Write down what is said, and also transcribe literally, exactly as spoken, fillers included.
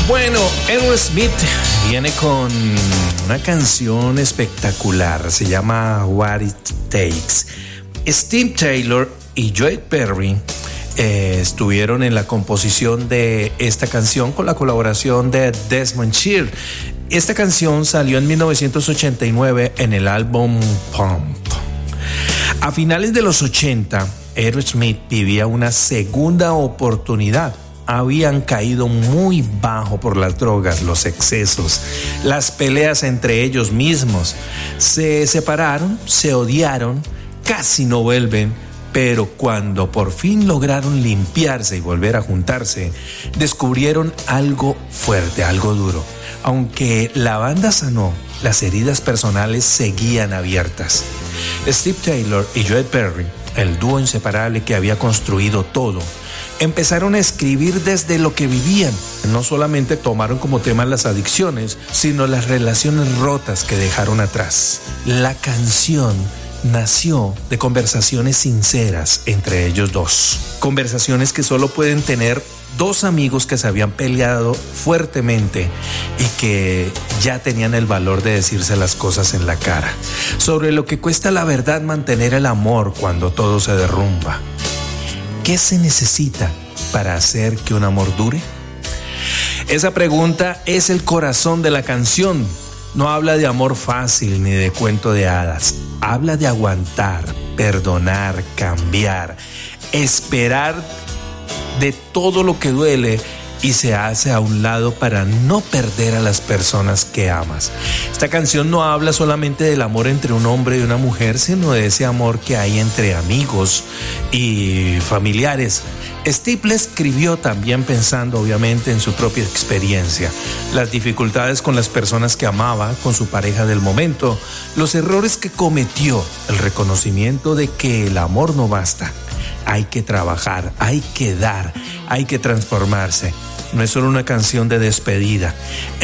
Bueno, Aerosmith viene con una canción espectacular, se llama What It Takes. Steve Taylor y Joe Perry eh, estuvieron en la composición de esta canción con la colaboración de Desmond Child. Esta canción salió en mil novecientos ochenta y nueve en el álbum Pump. A finales de los ochenta, Aerosmith vivía una segunda oportunidad. Habían caído muy bajo por las drogas, los excesos, las peleas entre ellos mismos. Se separaron, se odiaron, casi no vuelven, pero cuando por fin lograron limpiarse y volver a juntarse, descubrieron algo fuerte, algo duro. Aunque la banda sanó, las heridas personales seguían abiertas. Steve Taylor y Joe Perry, el dúo inseparable que había construido todo, empezaron a escribir desde lo que vivían. No solamente tomaron como tema las adicciones, sino las relaciones rotas que dejaron atrás. La canción nació de conversaciones sinceras entre ellos dos. Conversaciones que solo pueden tener dos amigos que se habían peleado fuertemente y que ya tenían el valor de decirse las cosas en la cara. Sobre lo que cuesta la verdad mantener el amor cuando todo se derrumba. ¿Qué se necesita para hacer que un amor dure? Esa pregunta es el corazón de la canción. No habla de amor fácil ni de cuento de hadas. Habla de aguantar, perdonar, cambiar, esperar de todo lo que duele y se hace a un lado para no perder a las personas que amas. Esta canción no habla solamente del amor entre un hombre y una mujer, sino de ese amor que hay entre amigos y familiares. Steve la escribió también pensando obviamente en su propia experiencia, las dificultades con las personas que amaba, con su pareja del momento, los errores que cometió, el reconocimiento de que el amor no basta. Hay que trabajar, hay que dar, hay que transformarse. No es solo una canción de despedida.